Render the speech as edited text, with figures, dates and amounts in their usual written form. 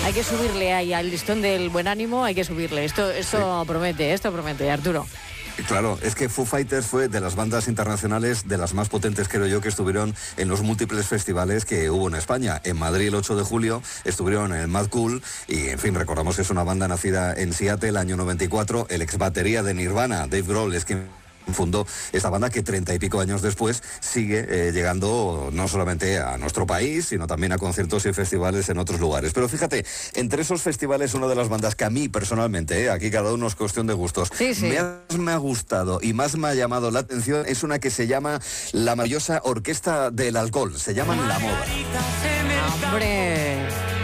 Hay que subirle ahí al listón del buen ánimo, hay que subirle. Esto Sí. promete, Arturo. Claro, es que Foo Fighters fue de las bandas internacionales de las más potentes, creo yo, que estuvieron en los múltiples festivales que hubo en España. En Madrid el 8 de julio estuvieron en el Mad Cool y, en fin, recordamos que es una banda nacida en Seattle, año 94. El ex batería de Nirvana, Dave Grohl, es quien fundó esta banda que 30 y pico años después sigue llegando no solamente a nuestro país, sino también a conciertos y festivales en otros lugares. Pero fíjate, entre esos festivales, una de las bandas que a mí personalmente, aquí cada uno es cuestión de gustos, Sí. me ha gustado y más me ha llamado la atención, es una que se llama la maravillosa Orquesta del Alcohol, se llaman La Moda. ¡Hombre!